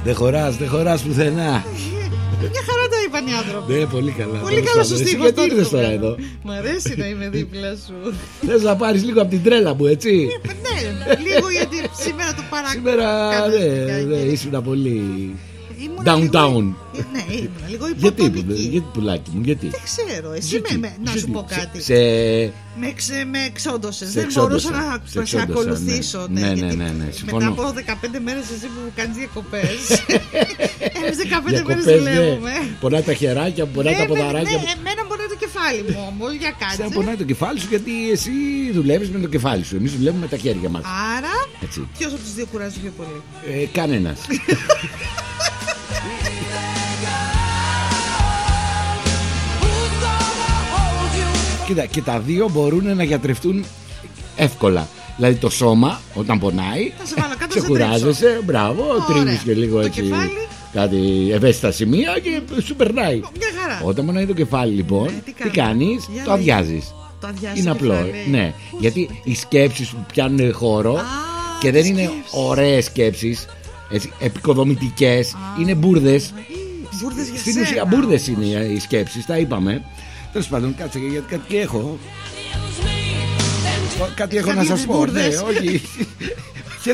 Δεν χωράς πουθενά. Μια χαρά τα είπαν οι άνθρωποι. Ναι, πολύ καλά. Πολύ καλό σου στίχο. Γιατί ήρθες τώρα εδώ? Μ' αρέσει να είμαι δίπλα σου. Θες να πάρεις λίγο από την τρέλα μου, έτσι? Ναι, λίγο γιατί σήμερα το παρακολουθώ. Σήμερα ναι, ήσουν πολύ downtown. Ναι, ήμουν λίγο Γιατί υποτονική. πουλάκι μου, γιατί? Δεν ξέρω, εσύ να σου πω κάτι. Με εξόντωσες. Δεν μπορούσα να σε ακολουθήσω. Ναι, μετά από 15 μέρες εσύ που μου κάνεις διακοπές. Εμείς 15 μέρες δουλεύουμε. Πονάει τα χεράκια, πονάει τα ποδαράκια. Εμένα πονάει το κεφάλι μου όμως, για κάτσε. Εμένα πονάει το κεφάλι σου γιατί εσύ δουλεύεις με το κεφάλι σου. Εμείς δουλεύουμε με τα χέρια μας. Άρα, ποιος από τους δύο κουράζει πιο πολύ? Κανένας. Κοίτα, και τα δύο μπορούν να γιατρευτούν εύκολα. Δηλαδή το σώμα όταν πονάει, θα σε βάλω κάτω, ξεκουράζεσαι, μπράβο, τρίβεις και λίγο το έτσι κεφάλι, κάτι ευαίσθητα σημεία και σου περνάει. Μια χαρά. Όταν πονάει το κεφάλι λοιπόν, τι κάνεις? Το αδειάζεις. Είναι απλό. Ναι, γιατί οι σκέψεις που πιάνουν χώρο και δεν είναι ωραίες σκέψεις, επικοδομητικές, είναι μπουρδες. Στην ουσία μπουρδες είναι οι σκέψεις, τα είπαμε. Τέλος πάντων, κάτσε γιατί κάτι έχω. Κάτι έχω να σας πω. Ναι, όχι.